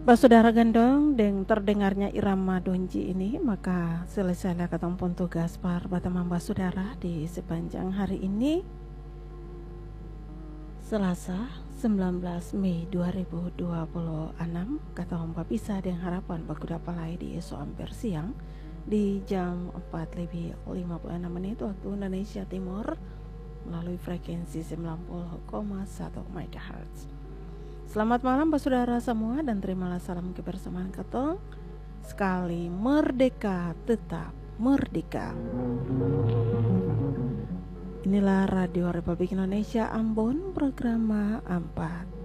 Saudara gandong deng terdengarnya irama donji ini, maka selesailah ketempun tugas par batamang saudara di sepanjang hari ini, Selasa 19 Mei 2026. Kata bisa dengan harapan bakuda palai di esok hampir siang di jam 4:56 waktu Indonesia Timur melalui frekuensi 90,1 MHz. Selamat malam saudara semua dan terimalah salam kebersamaan ketong. Sekali merdeka tetap merdeka. Inilah Radio Republik Indonesia Ambon, program 4